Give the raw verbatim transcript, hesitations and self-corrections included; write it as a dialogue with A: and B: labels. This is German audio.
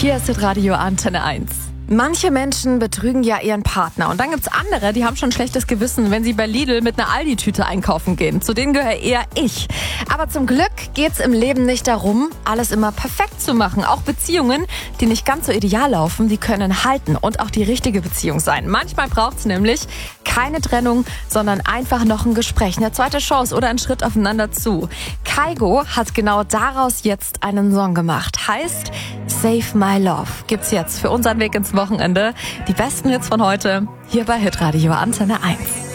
A: Hier ist Hitradio Antenne eins. Manche Menschen betrügen ja ihren Partner und dann gibt's andere, die haben schon schlechtes Gewissen, wenn sie bei Lidl mit einer Aldi-Tüte einkaufen gehen. Zu denen gehöre eher ich. Aber zum Glück geht's im Leben nicht darum, alles immer perfekt zu machen. Auch Beziehungen, die nicht ganz so ideal laufen, die können halten und auch die richtige Beziehung sein. Manchmal braucht's nämlich keine Trennung, sondern einfach noch ein Gespräch, eine zweite Chance oder einen Schritt aufeinander zu. Kygo hat genau daraus jetzt einen Song gemacht. Heißt Save My Love. Gibt's jetzt für unseren Weg ins Wochenende. Die besten Hits von heute hier bei Hitradio Antenne eins.